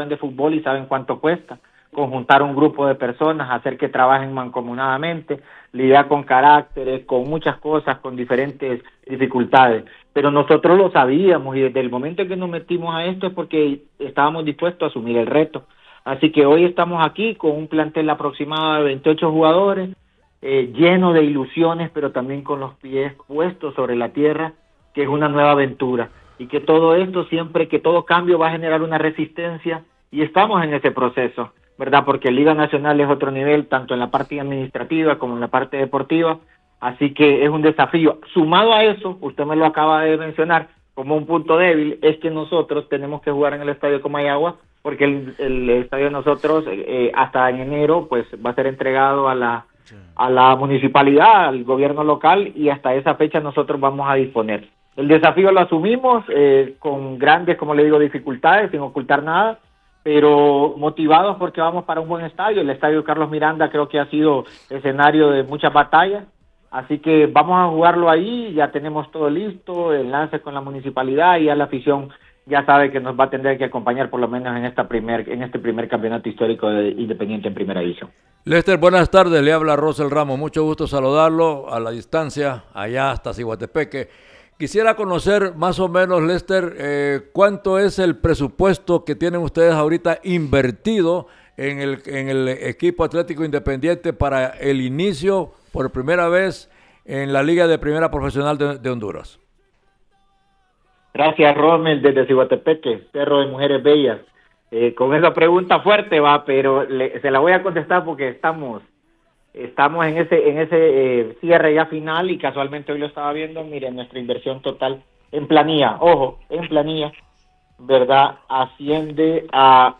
saben de fútbol y saben cuánto cuesta conjuntar un grupo de personas, hacer que trabajen mancomunadamente, lidiar con caracteres, con muchas cosas, con diferentes dificultades. Pero nosotros lo sabíamos y desde el momento en que nos metimos a esto es porque estábamos dispuestos a asumir el reto. Así que hoy estamos aquí con un plantel aproximado de 28 jugadores, lleno de ilusiones, pero también con los pies puestos sobre la tierra, que es una nueva aventura. Y que todo esto, siempre que todo cambio va a generar una resistencia, y estamos en ese proceso, ¿verdad? Porque Liga Nacional es otro nivel, tanto en la parte administrativa como en la parte deportiva, así que es un desafío. Sumado a eso, usted me lo acaba de mencionar, como un punto débil, es que nosotros tenemos que jugar en el estadio Comayagua, porque el estadio de nosotros hasta en enero pues va a ser entregado a la municipalidad, al gobierno local, y hasta esa fecha nosotros vamos a disponer. El desafío lo asumimos con grandes, como le digo, dificultades, sin ocultar nada, pero motivados porque vamos para un buen estadio. El estadio Carlos Miranda creo que ha sido escenario de muchas batallas, así que vamos a jugarlo ahí, ya tenemos todo listo, enlaces con la municipalidad y ya la afición ya sabe que nos va a tener que acompañar por lo menos en este primer campeonato histórico de Independiente en primera división. Lester, buenas tardes, le habla Rosel Ramos, mucho gusto saludarlo a la distancia, allá hasta Ciguatepeque. Quisiera conocer más o menos, Lester, cuánto es el presupuesto que tienen ustedes ahorita invertido en el equipo Atlético Independiente para el inicio por primera vez en la Liga de Primera Profesional de Honduras. Gracias, Rommel, desde Ciguatepeque, Cerro de Mujeres Bellas. Con esa pregunta fuerte va, pero se la voy a contestar porque estamos en ese cierre ya final y casualmente hoy lo estaba viendo. Miren, nuestra inversión total en planilla, ojo, en planilla, ¿verdad? Asciende a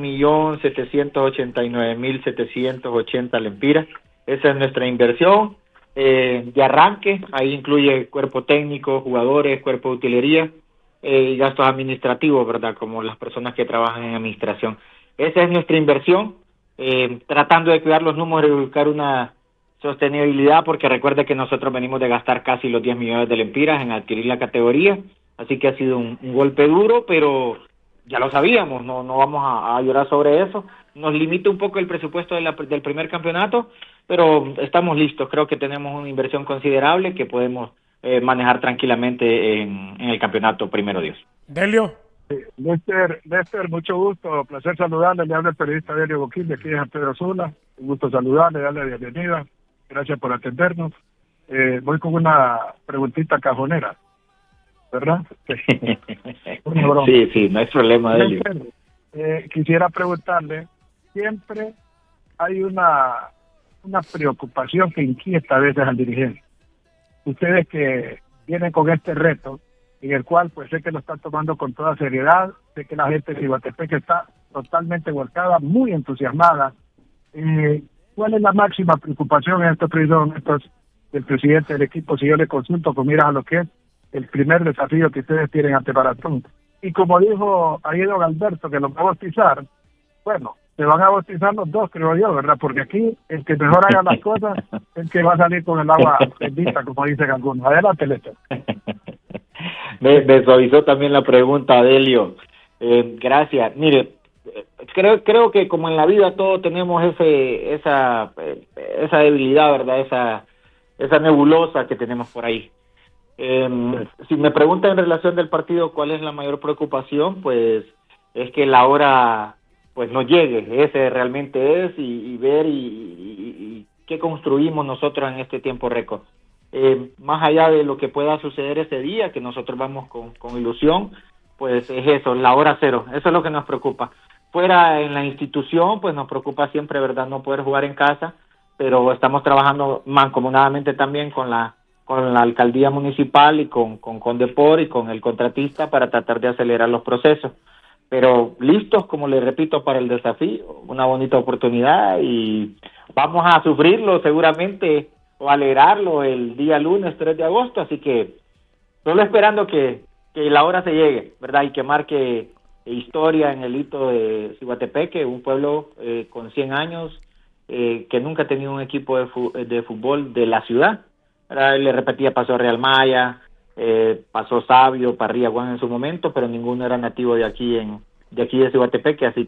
1.789.780 lempiras. Esa es nuestra inversión de arranque. Ahí incluye cuerpo técnico, jugadores, cuerpo de utilería y gastos administrativos, ¿verdad? Como las personas que trabajan en administración. Esa es nuestra inversión, tratando de cuidar los números y buscar una sostenibilidad, porque recuerde que nosotros venimos de gastar casi los 10 millones de lempiras en adquirir la categoría, así que ha sido un golpe duro, pero ya lo sabíamos, no vamos a llorar sobre eso. Nos limita un poco el presupuesto del primer campeonato, pero estamos listos. Creo que tenemos una inversión considerable que podemos manejar tranquilamente en el campeonato, primero Dios. Delio. Lester, mucho gusto, placer saludarle, le habla el periodista Delio Boquín de aquí de San Pedro Sula, un gusto saludarle, darle la bienvenida, gracias por atendernos. Voy con una preguntita cajonera, ¿verdad? Sí, no hay problema, Delio. Quisiera preguntarle, siempre hay una preocupación que inquieta a veces al dirigente. Ustedes que vienen con este reto, en el cual pues sé que lo están tomando con toda seriedad, sé que la gente de Ciguatepeque está totalmente volcada, muy entusiasmada. ¿Cuál es la máxima preocupación en estos del presidente del equipo, si yo le consulto con miras a lo que es el primer desafío que ustedes tienen ante Maratón? Y como dijo ahí don Alberto, que los va a bautizar, bueno, se van a bautizar los dos, creo yo, ¿verdad? Porque aquí el que mejor haga las cosas es el que va a salir con el agua bendita, como dicen algunos. Adelante, Lester. Me suavizó también la pregunta, Delio. Gracias. Mire, creo que como en la vida todos tenemos esa debilidad, ¿verdad? Esa nebulosa que tenemos por ahí. Si me preguntan en relación del partido cuál es la mayor preocupación, pues es que la hora pues no llegue, ese realmente es, y ver y qué construimos nosotros en este tiempo récord. Más allá de lo que pueda suceder ese día, que nosotros vamos con ilusión, pues es eso, la hora cero, eso es lo que nos preocupa. Fuera en la institución, pues nos preocupa siempre, ¿verdad?, no poder jugar en casa, pero estamos trabajando mancomunadamente también con la alcaldía municipal y con Condepor y con el contratista para tratar de acelerar los procesos. Pero listos, como les repito, para el desafío, una bonita oportunidad y vamos a sufrirlo seguramente o alegrarlo el día lunes 3 de agosto, así que solo esperando que la hora se llegue, ¿verdad? Y que marque historia en el hito de Ciguatepeque, un pueblo con 100 años que nunca ha tenido un equipo de fútbol de la ciudad, ¿verdad? Le repetía, pasó Real Maya, pasó Sabio, Parrilla Juan en su momento, pero ninguno era nativo de aquí de Ciguatepeque, así